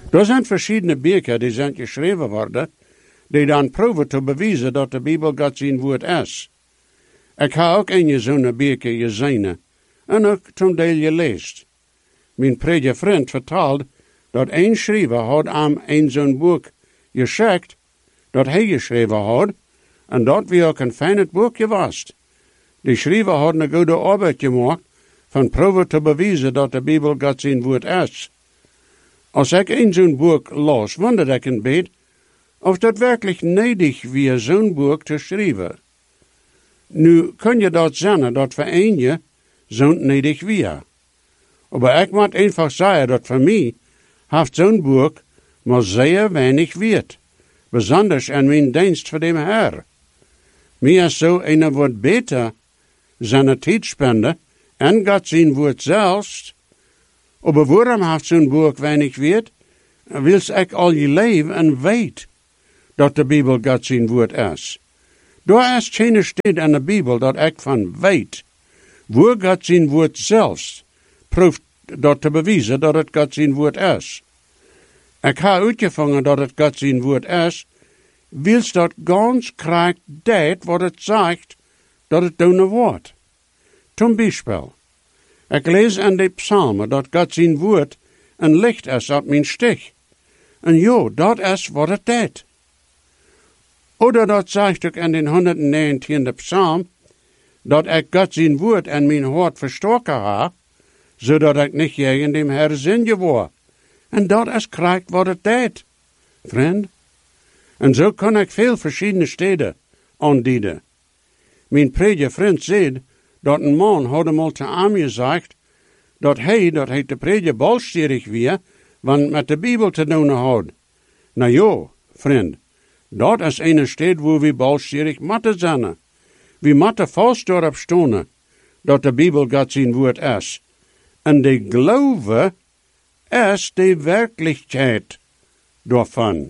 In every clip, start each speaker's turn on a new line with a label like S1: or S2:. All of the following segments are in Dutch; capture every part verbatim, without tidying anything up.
S1: Er zijn verschillende boeken die zijn geschreven worden, die dan proeven te bewijzen dat de Bijbel God zijn woord is. Ik heb ook een zo'n boeken gezien, en ook toen deel je leest. Mijn prediger vriend vertelt dat een schrijver had aan een zo'n boek geschikt, dat hij geschreven had, en dat weer ook een fijn boekje was. Die schrijver had een goede arbeid gemaakt, van proeven te bewijzen dat de Bijbel God zijn woord is. Als ik een zo'n boek las, wonderde ik een beetje of dat werkelijk nedig was zo'n boek te schrijven. Nu kun je dat zeggen dat voor een je zo'n nedig was. Maar ik moet einfach zeggen dat voor mij heeft zo'n boek maar zeer weinig weet, besonders in mijn dienst voor de Heer. Mij is zo een wat beter zijn tijd spenden en God zijn woord zelfs. Maar waarom heeft zo'n boek weinig weet? Wils ik al je leven en weet dat de Bijbel God zijn woord is. Daar is geen stad in de Bijbel dat ik van weet, waar God zijn woord zelfs proeft dat te bewijzen dat het God zijn woord is. Ik heb uitgevangen dat het God zijn woord is, wils dat ganz krijgt dat wat het zegt, dat het doen wordt. Zum Beispiel, ik lees in de psalmen dat God zijn woord een licht is op mijn stich. En jo, dat is wat het deed. Oder dat zegt ook in de honderdnegentiende psalm, dat ik God zijn woord in mijn hart verstoken heb, zodat ik niet tegen dem Herr zinje word. En dat is krijgt wat het deed, vriend. En zo kan ik veel verschillende steden aandienen. Mijn prediger vriend zei dat een man had hem al te aan gezegd dat hij, dat hij te prediger balstierig was, want met de Bijbel te doen had. Nou ja, vriend, dat is een stad waar we balstierig moeten zijn. We moeten vast erop staan dat de Bijbel God zijn woord is. En de geloven is de werkelijkheid daarvan.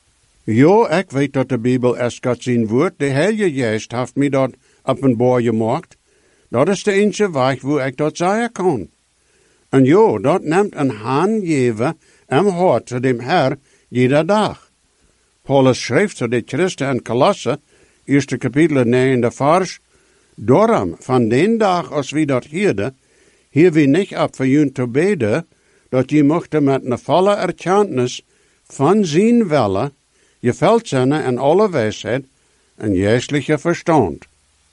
S1: Ja, ik weet dat de Bijbel is God zijn woord. De Heilige Geest heeft mij dat openbaar gemaakt. Dat is de enige weg waar ik dat zeggen kan. En ja, dat neemt een handgeven en hart te dem Herr jeder dag. Paulus schreef zu de Christen in Kolosse, eerste kapitel negende vers, daarom, van den dag als we dat hielden, hier we niet op voor jullie te beden, dat je mochten met een volle erkenntnis van zijn wille, je veld zijn in alle wijsheid en geestelijke verstand.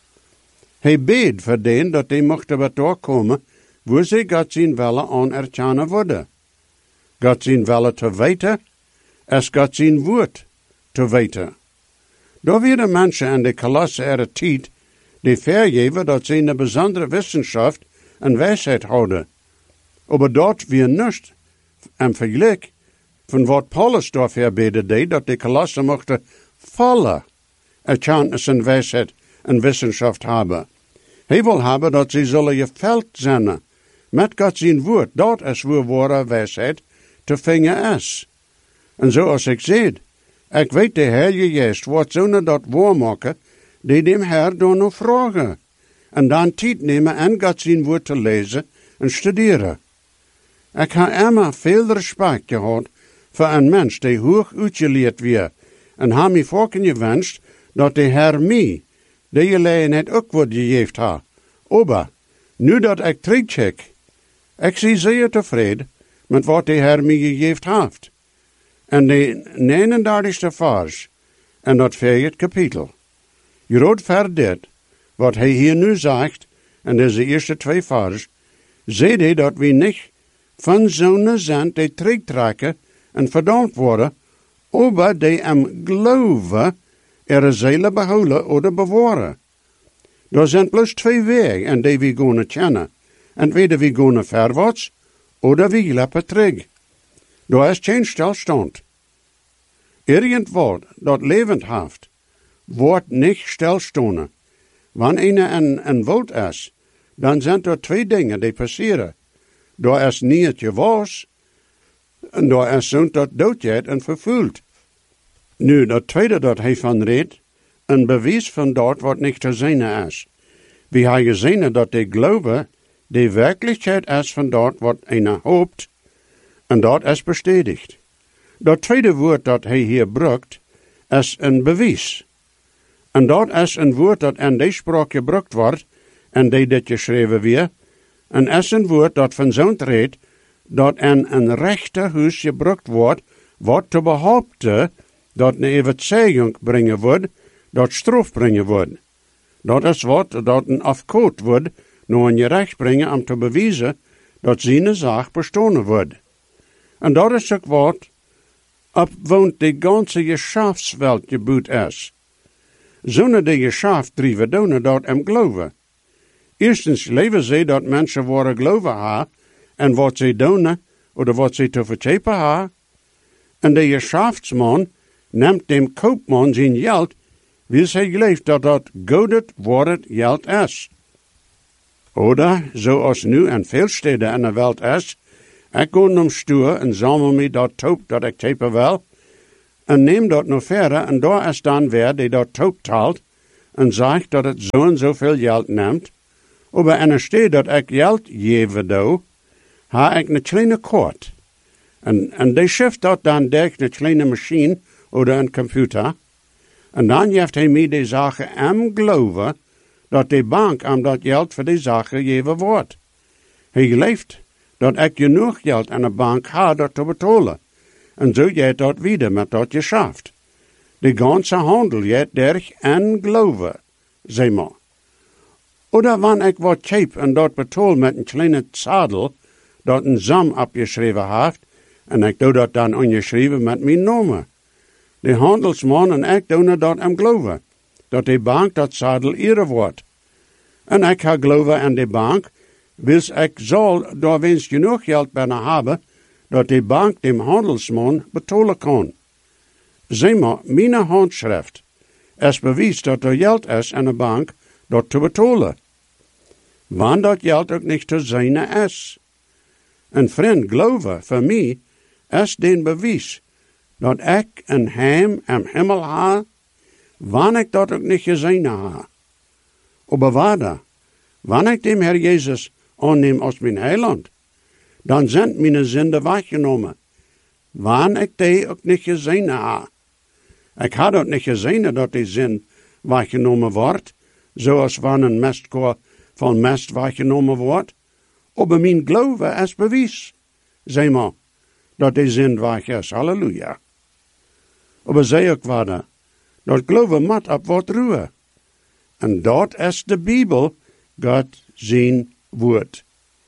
S1: Hij beed voor den dat die mochten wat doorkomen, waar ze God zijn wille aan erkennen worden. God zijn wille te weten, is God zijn woord te weten. Daar werden mensen in de Kolosse er tijd die vergeven dat ze een bijzondere wetenschap en wijsheid houden. Maar dat weer niet en vergelijk van wat Paulus daar verbeden deed, dat de Kolosse mochten volle erkenntnis en wijsheid en wetenschap hebben. Hij wil hebben dat ze zullen geveld zijn met God zijn woord. Dat is waar ware wijsheid te vinden is. En zoals ik zei, ik weet de Heilige Geest wordt zo'n dat waarmaken, die dem Herr door nog vragen. En dan tijd nemen en God zijn woord te lezen en studeren. Ik heb immer veel respect gehad voor een mens die hoog uitgeleerd werd. En heb me voorken gewenst dat de Herr mij, die gelegenheid ook wat gegeven had. Maar, nu dat ik terugkijk, ik zie zeer tevreden met wat de Herr mij gegeven heeft. En de negenendertigste vers, en dat vierde kapitel. Je rood verder wat hij hier nu zegt, en deze eerste twee vers, zie hij dat we niet van zo'n zand die terugtrekken en verdampt worden, maar die hem geloven, er zielen behouden of bewaren. Er zijn plus twee wegen en die we gaan kennen. Entweder we gaan verwaarts, of we leppen terug. Daar is geen stilstand. Irgendwat dat levend heeft, wordt niet stilstaan. Wanneer een, een wild is, dan zijn er twee dingen die passeren. Daar is niet het gewas, en daar is zo'n dat doodjeet en vervult. Nu, dat tweede dat hij van redt, een bewijs van dat wat niet te zien is. We hebben gezien dat de geloven de werkelijkheid is van dat wat een hoopt, en dat is bestätigt. Dat tweede woord dat hij hier gebruikt, is een bewijs. En dat is een woord dat in deze spraak gebruikt wordt, en die dit geschreven weer, en is een woord dat van zo'n redt, dat in een rechterhuis gebruikt wordt, wat te behaupten, dat een overtuiging brengen wordt, dat straf brengen wordt. Dat is wat dat een afkoot wordt, naar een gerecht brengen om te bewijzen, dat zijn zaak bestonen wordt. En dat is ook wat op woont de ganze geschäftswelt gebouwd is. Zonder de geschäft drijven doen dat hem geloven. Eerstens leven ze dat mensen worden geloven ha, en wat ze doen, of wat ze te verchepen ha. En de geschäftsman neemt dem koopman zijn geld, wil zij gelooft dat dat godet wordt geld is. Oder, zoals nu in veel steden in de wereld is, ik ga naar stoer en zamel me dat toop dat ik chepen wil, en neem dat nog verder, en daar is dan weer die dat toop taalt, en zegt dat het zo en zoveel geld neemt, maar in een stad dat ik geld geven doe, ha ik een kleine kort. En, en die schift dat dan door een kleine machine of een computer, en dan heeft hij mij die zaken am geloven, dat de bank am dat geld voor die zaken geven wordt. Hij gelooft dat ik genoeg geld aan de bank ha dat te betalen. En zo gaat dat weer met dat geschäft. De ganze handel gaat derg en geloven, zeg maar. Oder wanneer ik wat cheap en dat betaal met een kleine zadel, dat een zam opgeschreven heeft, en ik doe dat dan ongeschreven met mijn naam. De handelsman en ik doen dat hem geloven, dat de bank dat zadel ihre wordt. En ik ga geloven aan de bank, wils ik zal daar wens genoeg geld bijna hebben, dat de bank dem handelsman betalen kan. Zeg maar, mijn handschrift is bewijs dat er geld is aan de bank dat te betalen. Wanneer dat geld ook niet te zijn is. Een vriend geloven, voor mij, is den bewijs dat ik een heim am hemel ha, wanneer ik dat ook niet gezien ha. Maar waarde, wanneer ik dem Herr Jezus aanneem als mijn heiland, dan zijn mijn zinden weggenomen. Wanneer ik die ook niet gezien ha. Ik had ook niet gezien dat die zin weggenomen wordt, zoals wanneer een mestkoor van mest weggenomen wordt. Maar mijn geloven is bewijs, zeg maar, dat die zin weg is. Halleluja. Maar zei ook waarde, dat geloven moet op wat ruwen. En dat is de Bijbel, God zijn woord.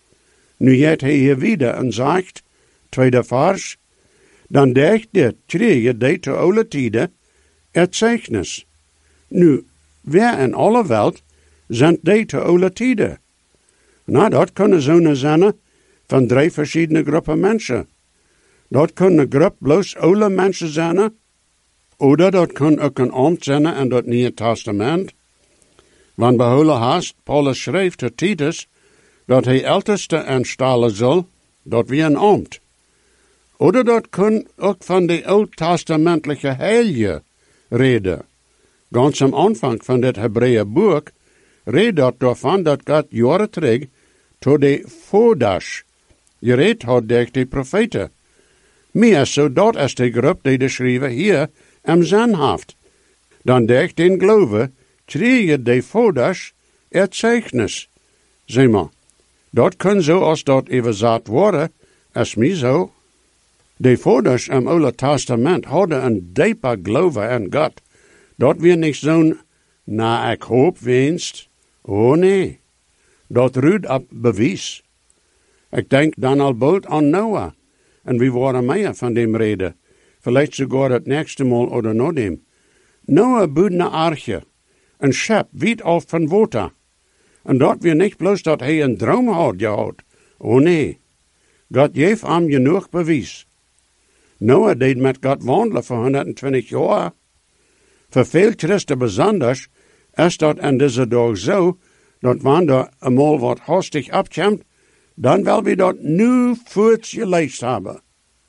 S1: Nu gaat hij hier weer en zegt, tweede vers, dan dacht dit, kreeg die te alle tijden het zeichnis. Nu, wer in alle wereld zijn die te alle tijden? Nou, dat kunnen zo'n zijn van drie verschillende groepen mensen. Dat kan een groep bloos alle mensen zijn, oder dat kan ook een ambt zijn in dat Nieuwe Testament. Want behouden haast, Paulus schreef tot Titus, dat hij älteste aanstellen zal, dat wie een ambt. Oder dat kan ook van de oud-testamentelijke heilige reden. Ganz am Anfang van dit Hebreeën boek redt dat daarvan dat God jaren terug tot de voordags gereed had door de profeten. Meer zo dat is de groep die de schrijver hier am zin heeft. Dan durch den geloven kreeg de voordags het zeichnis. Zeg maar, dat kan zo als dat even zat worden, is mij zo. De voordags im Oude Testament hadden een dieper geloven aan God. Dat weer niet zo'n, na ik hoop wenst. Oh nee, dat ruidt op bewijs. Ik denk dan al bald aan Noah. En we worden meer van dem reden. Vielleicht sogar het nächste Mal oder noch dem. Noah bouwde een arche. Een schep, weit af van water. En dat weer niet bloos dat hij een droom had gehad. Oh nee, God geeft hem genoeg bewijs. Noah deed met God wandelen voor honderdtwintig jaar. Voor veel Christen besonders is dat in deze dag zo, dat wanneer er eenmaal wat hastig opkomt, dan wil we dat nu voorts gelezen hebben.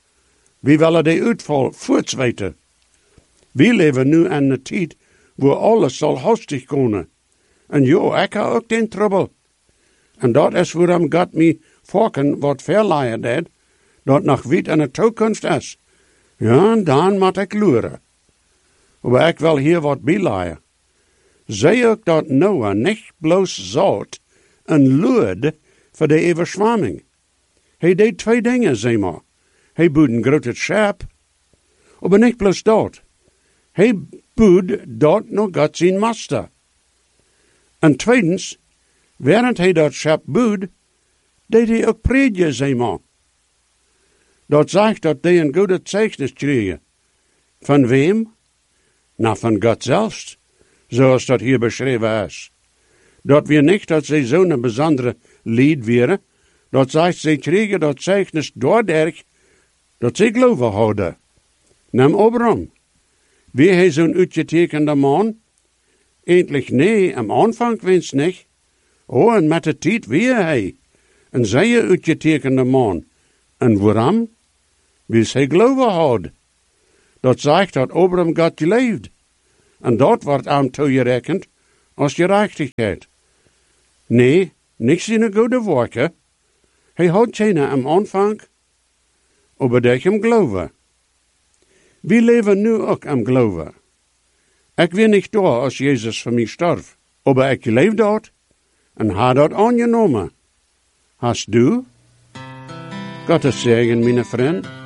S1: We willen de uitval voorts weten. We leven nu in een tijd waar alles zal hastig komen. En ja, ik heb ook den trouble. En dat is waarom God mij vorken wat verleihen deed, dat nog weit in de toekomst is. Ja, en dan moet ik luren. Maar ik wil hier wat bijleien. Zei ook dat Noah niet bloos zout en luurde voor de overschwamming. Hij deed twee dingen, zeg maar. Hij bood een groot schap, maar niet bloos dat. Hij bood dat nog God zijn master. En tweedens, während hij dat schap bood, deed hij ook predje, zeg maar. Dat zegt dat hij een goede zeichnis kregen. Van wem? Nou, van God zelfs, zoals dat hier beschreven is. Dat we niet dat zij zo'n bijzondere lied waren, dat zegt zij kregen dat zeichnis doordat dat zij geloven hadden. Neem Abraham. Wie hij zo'n uitgetekende man? Eindelijk nee, am aanvang wens niet. Oh, en met de tijd wie hij. Een zeer uitgetekende man. En waarom? Wie hij geloven had. Dat zegt dat Abraham God geleefd. En dat wordt aan toegerekend als gerechtigheid. Nee, niks in een goede werken. Hij had geen am aanvang, maar dat hem geloven. We leven nu ook am geloven. Ik ben niet daar als Jezus voor mij stierf, maar ik geleefd had en had dat aangenomen. Hast du? Gottes Segen, mijn vriend.